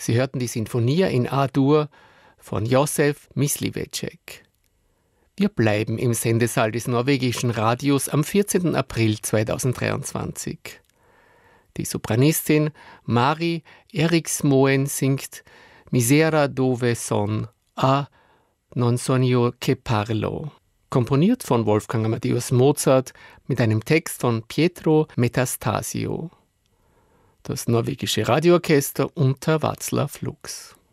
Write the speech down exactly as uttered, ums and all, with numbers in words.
Sie hörten die Sinfonia in A-Dur von Józef Mysliveček. Wir bleiben im Sendesaal des norwegischen Radios am vierzehnten April zweitausenddreiundzwanzig. Die Sopranistin Mari Eriksmoen singt Misera dove son a non son io che parlo, komponiert von Wolfgang Amadeus Mozart mit einem Text von Pietro Metastasio. Das norwegische Radioorchester unter Václav Lux.